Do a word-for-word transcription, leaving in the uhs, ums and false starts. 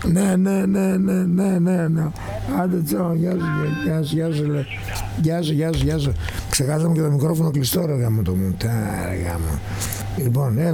Ναι, ναι, ναι, ναι, ναι, ναι, ναι. Άντε τσάω, γεια σου, γεια σου, γεια σου, λέ. Γεια σου, γεια σου, γεια σου. Ξεχάσαμε και το μικρόφωνο κλειστό, ρε γάμο το μου. Τα, ρε γάμο. Λοιπόν,